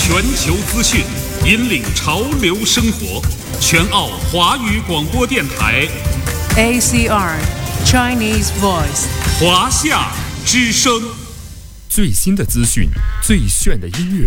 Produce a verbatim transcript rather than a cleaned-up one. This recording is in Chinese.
全球资讯，引领潮流生活。全澳华语广播电台 A C R Chinese Voice 华夏之声， 最新的资讯，最炫的音乐，